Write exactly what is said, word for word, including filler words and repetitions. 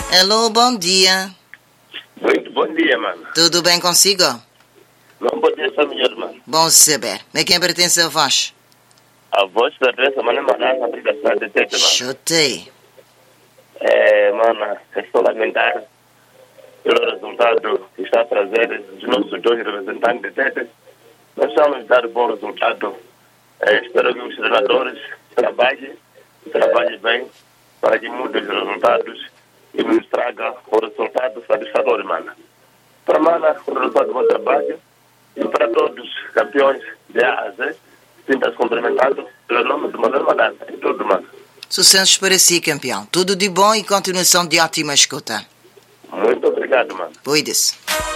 Alô, bom dia. Muito bom dia, mano. Tudo bem consigo? Não podia ser melhor, mano. Bom saber. A quem pertence a voz? A voz da adressa, mano, é mandar a aplicação de tete, mano. Chutei. É, mano, é só lamentar pelo resultado que está a trazer os nossos dois representantes de tete. Nós estamos a dar bom resultado. É, espero que os treinadores trabalhem, trabalhem bem, para que mudem os resultados e nos traga o resultado satisfatório, mano. Para mano, o resultado do bom trabalho e para todos os campeões de A a Z, sinta-se cumprimentado pelo nome do Manuel Madança e tudo, mano. Sucessos para si, campeão. Tudo de bom e continuação de ótima escuta. Muito obrigado, mano. Cuide-se.